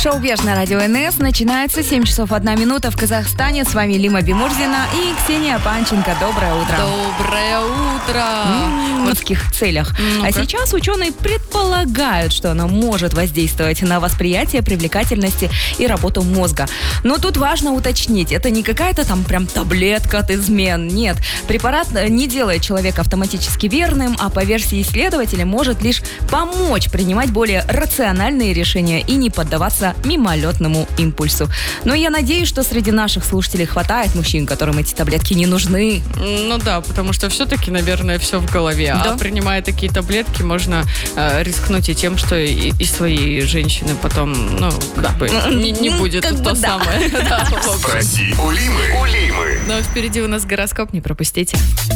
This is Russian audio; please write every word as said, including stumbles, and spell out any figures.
Шоу «Веш» на радио эн эс начинается. семь часов одна минута в Казахстане. С вами Лима Бимурзина и Ксения Панченко. Доброе утро. Доброе утро. В морских целях. Ну-ка. А сейчас ученые предполагают, что оно может воздействовать на восприятие привлекательности и работу мозга. Но тут важно уточнить, это не какая-то там прям таблетка от измен. Нет, препарат не делает человека автоматически верным, а по версии исследователя может лишь помочь принимать более рациональные решения и не поддаваться мимолетному импульсу. Но я надеюсь, что среди наших слушателей хватает мужчин, которым эти таблетки не нужны. Ну да, потому что все-таки, наверное, все в голове. Да. А принимая такие таблетки, можно э, рискнуть и тем, что и, и своей женщины потом, ну, как Да. бы не, не будет Как то бы да. самое. Да, в общем. Спроси у Лимы. У Лимы. Но впереди у нас гороскоп, не пропустите.